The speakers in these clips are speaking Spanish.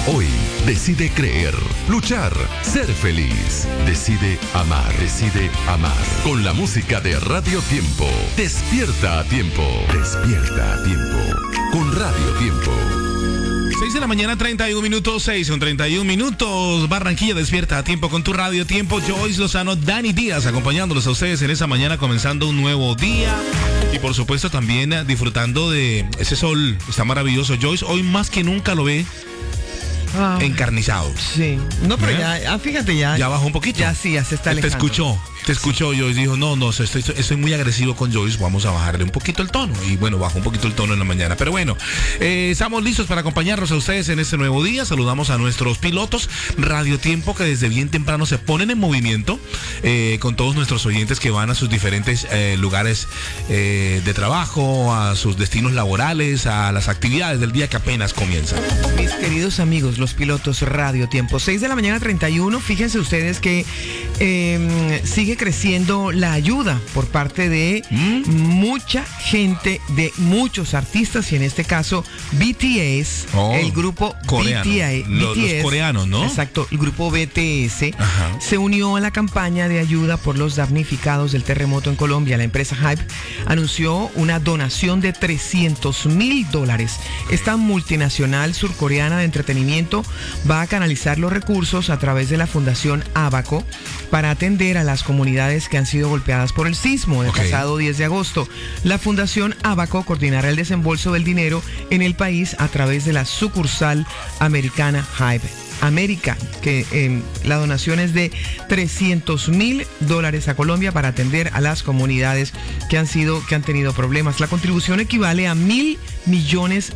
Hoy decide creer, luchar, ser feliz. Decide amar, decide amar. Con la música de Radio Tiempo. Despierta a tiempo. Despierta a tiempo. Con Radio Tiempo. 6 de la mañana, 31 minutos, 6 con 31 minutos. Barranquilla despierta a tiempo con tu Radio Tiempo. Joyce Lozano, Dani Díaz, acompañándolos a ustedes en esa mañana, comenzando un nuevo día. Y por supuesto también disfrutando de ese sol. Está maravilloso. Joyce, hoy más que nunca lo ve encarnizado. Sí. No, pero ya, fíjate, ya bajó un poquito. Ya sí, ya se está alejando. Te escuchó, Joyce dijo, no, estoy muy agresivo con Joyce, vamos a bajarle un poquito el tono. Y bueno, bajó un poquito el tono en la mañana. Pero bueno, estamos listos para acompañarnos a ustedes en este nuevo día. Saludamos a nuestros pilotos Radio Tiempo, que desde bien temprano se ponen en movimiento con todos nuestros oyentes que van a sus diferentes lugares de trabajo, a sus destinos laborales, a las actividades del día que apenas comienzan. Mis queridos amigos, los pilotos Radio Tiempo, 6 de la mañana 31, fíjense ustedes que sigue creciendo la ayuda por parte de mucha gente, de muchos artistas, y en este caso BTS, el grupo coreano, BTS, los coreanos, ¿no? Exacto, el grupo BTS se unió a la campaña de ayuda por los damnificados del terremoto en Colombia. La empresa Hype anunció una donación de $300,000. Esta multinacional surcoreana de entretenimiento va a canalizar los recursos a través de la Fundación Abaco para atender a las comunidades que han sido golpeadas por el sismo del pasado 10 de agosto. La Fundación Abaco coordinará el desembolso del dinero en el país a través de la sucursal americana Hype América, que la donación es de $300,000 a Colombia para atender a las comunidades que han tenido problemas. La contribución equivale a $1,000 millones.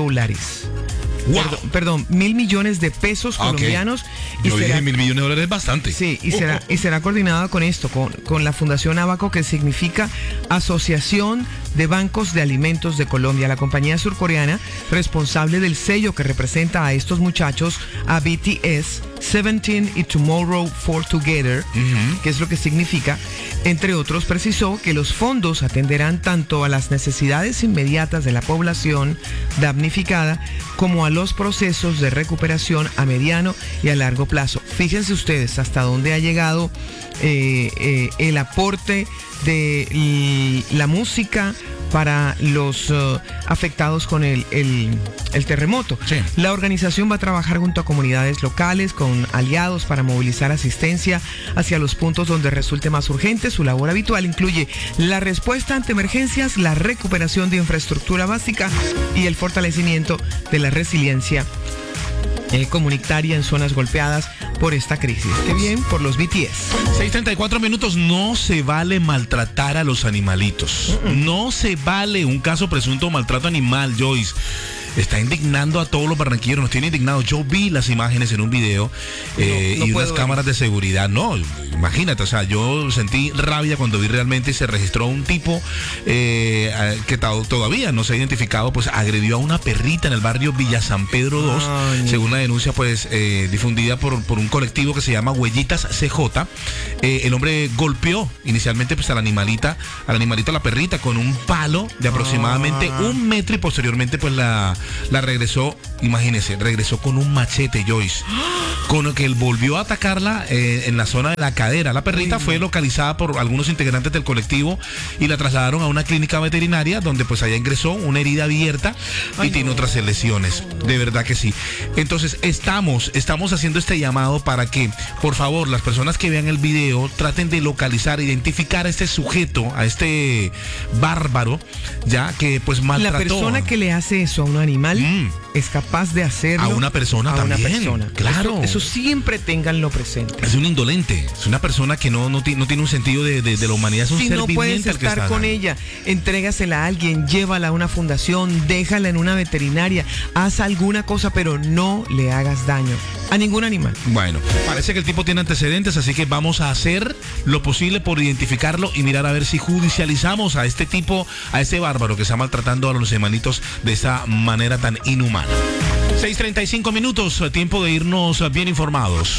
Wow. Perdón, $1,000 millones de pesos colombianos. Yo dije $1,000 millones es bastante. Sí, y será coordinada con esto, con la Fundación Abaco, que significa Asociación de Bancos de Alimentos de Colombia. La compañía surcoreana responsable del sello que representa a estos muchachos, a BTS, 17 y Tomorrow for Together, que es lo que significa, entre otros, precisó que los fondos atenderán tanto a las necesidades inmediatas de la población damnificada como a los procesos de recuperación a mediano y a largo plazo. Fíjense ustedes hasta dónde ha llegado el aporte de la música para los afectados con el terremoto. Sí. La organización va a trabajar junto a comunidades locales con aliados para movilizar asistencia hacia los puntos donde resulte más urgente. Su labor habitual incluye la respuesta ante emergencias, la recuperación de infraestructura básica y el fortalecimiento de la resiliencia comunitaria en zonas golpeadas por esta crisis. Qué bien por los BTS. 6:34 minutos. No se vale maltratar a los animalitos. No se vale un caso presunto de maltrato animal, Joyce. Está indignando a todos los barranquilleros, nos tiene indignados. Yo vi las imágenes en un video y unas cámaras de seguridad. No, imagínate, o sea, yo sentí rabia cuando vi realmente se registró un tipo que todavía no se ha identificado, pues agredió a una perrita en el barrio Villa San Pedro 2, según una denuncia pues difundida por un colectivo que se llama Huellitas CJ. El hombre golpeó inicialmente pues a la perrita con un palo de aproximadamente 1 metro y posteriormente pues la regresó, imagínese, regresó con un machete, Joyce, con el que él volvió a atacarla en la zona de la cadera. La perrita fue localizada por algunos integrantes del colectivo y la trasladaron a una clínica veterinaria donde pues allá ingresó una herida abierta y tiene otras lesiones. De verdad que sí. Entonces estamos haciendo este llamado para que, por favor, las personas que vean el video traten de localizar, identificar a este sujeto, a este bárbaro, ya que pues maltrató. La persona que le hace eso a un animal es capaz de hacerlo a una persona también. Claro. Eso siempre ténganlo presente. Es un indolente, es una persona que no tiene un sentido de la humanidad, es un ser viviente. Si no puedes estar con ella, entrégasela a alguien, llévala a una fundación, déjala en una veterinaria, haz alguna cosa, pero no le hagas daño a ningún animal. Bueno, parece que el tipo tiene antecedentes, así que vamos a hacer lo posible por identificarlo y mirar a ver si judicializamos a este tipo, a este bárbaro que está maltratando a los animalitos de esa manera tan inhumana. 6:35 minutos, tiempo de irnos bien informados.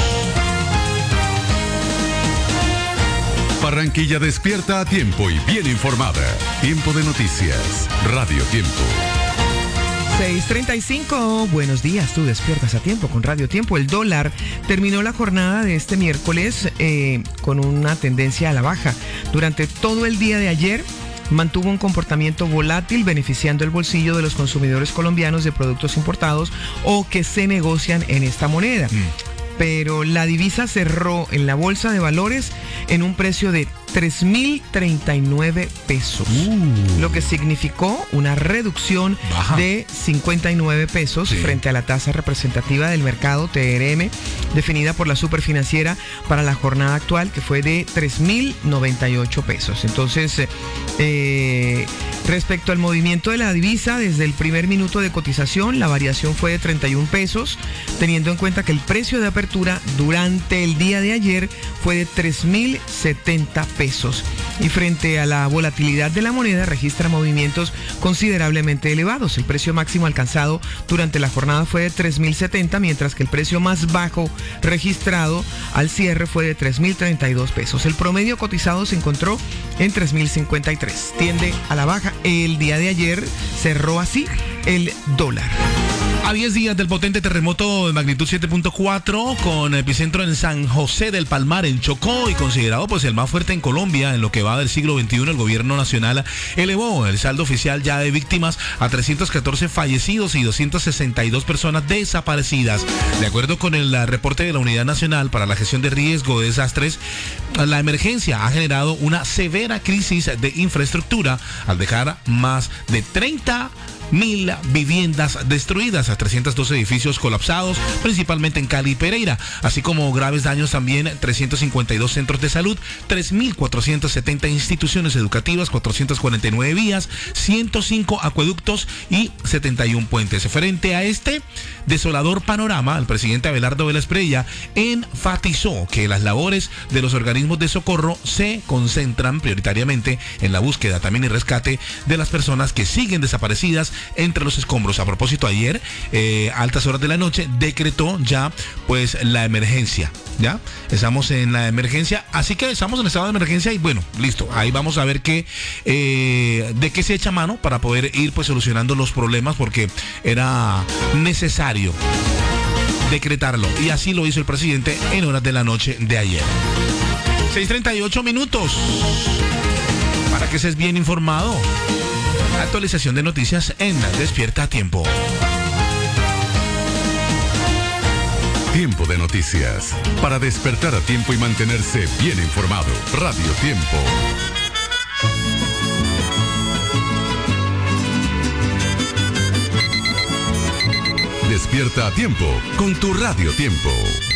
Barranquilla despierta a tiempo y bien informada. Tiempo de noticias. Radio Tiempo. 6:35, buenos días, tú despiertas a tiempo con Radio Tiempo. El dólar terminó la jornada de este miércoles con una tendencia a la baja. Durante todo el día de ayer mantuvo un comportamiento volátil, beneficiando el bolsillo de los consumidores colombianos de productos importados o que se negocian en esta moneda. Pero la divisa cerró en la bolsa de valores en un precio de 3.039 pesos, lo que significó una reducción de 59 pesos frente a la tasa representativa del mercado TRM, definida por la Superfinanciera para la jornada actual, que fue de 3.098 pesos. Entonces, respecto al movimiento de la divisa, desde el primer minuto de cotización, la variación fue de 31 pesos, teniendo en cuenta que el precio de apertura durante el día de ayer fue de 3.070 pesos. Y frente a la volatilidad de la moneda, registra movimientos considerablemente elevados. El precio máximo alcanzado durante la jornada fue de 3.070, mientras que el precio más bajo registrado al cierre fue de 3.032 pesos. El promedio cotizado se encontró en 3.053. Tiende a la baja. El día de ayer cerró así el dólar. A 10 días del potente terremoto de magnitud 7.4 con epicentro en San José del Palmar, en Chocó, y considerado pues el más fuerte en Colombia en lo que va del siglo XXI, el gobierno nacional elevó el saldo oficial ya de víctimas a 314 fallecidos y 262 personas desaparecidas. De acuerdo con el reporte de la Unidad Nacional para la Gestión de Riesgo de Desastres, la emergencia ha generado una severa crisis de infraestructura al dejar más de 30.000 viviendas destruidas, a 312 edificios colapsados, principalmente en Cali y Pereira, así como graves daños también 352 centros de salud, 3.470 instituciones educativas, 449 vías, 105 acueductos y 71 puentes. Frente a este desolador panorama, el presidente Abelardo Vélez Prella enfatizó que las labores de los organismos de socorro se concentran prioritariamente en la búsqueda también y rescate de las personas que siguen desaparecidas entre los escombros. A propósito, ayer, altas horas de la noche, decretó ya pues la emergencia. Ya estamos en la emergencia, así que estamos en estado de emergencia y bueno, listo. Ahí vamos a ver de qué se echa mano para poder ir pues solucionando los problemas, porque era necesario decretarlo, y así lo hizo el presidente en horas de la noche de ayer. 6:38 minutos. Para que estés bien informado. Actualización de noticias en Despierta a Tiempo. Tiempo de noticias. Para despertar a tiempo y mantenerse bien informado. Radio Tiempo. Despierta a tiempo con tu Radio Tiempo.